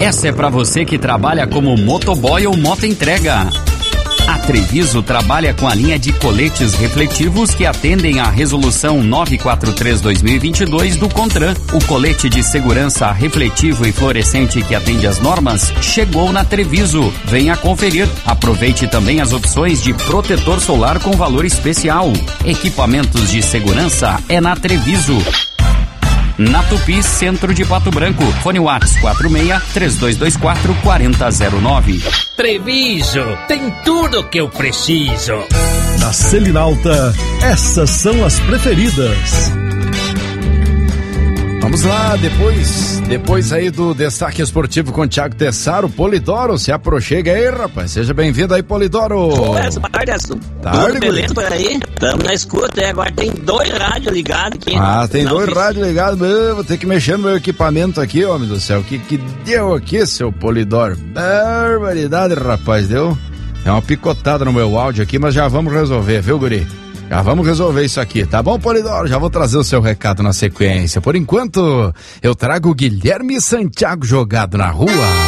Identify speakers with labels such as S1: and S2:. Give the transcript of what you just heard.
S1: Essa é para você que trabalha como motoboy ou motoentrega. A Treviso trabalha com a linha de coletes refletivos que atendem à Resolução 943/2022 do CONTRAN. O colete de segurança refletivo e fluorescente que atende às normas chegou na Treviso. Venha conferir. Aproveite também as opções de protetor solar com valor especial. Equipamentos de segurança é na Treviso. Na Tupi, centro de Pato Branco. Fone Whats 46-3224-4009.
S2: Treviso, tem tudo que eu preciso.
S3: Na Selinalta, essas são as preferidas.
S4: Vamos lá, depois aí do destaque esportivo com o Thiago Tessaro, Polidoro, se aproxega aí, rapaz. Seja bem-vindo aí, Polidoro.
S5: Boa tarde, tudo beleza por aí? Tamo na escuta, agora tem 2 rádios ligados aqui.
S4: Tem 2 rádios ligados, vou ter que mexer no meu equipamento aqui, homem do céu. O que deu aqui, seu Polidoro? Barbaridade, rapaz, deu? É uma picotada no meu áudio aqui, mas já vamos resolver, viu, guri? Já vamos resolver isso aqui, tá bom, Polidoro? Já vou trazer o seu recado na sequência. Por enquanto, eu trago o Guilherme Santiago jogado na rua.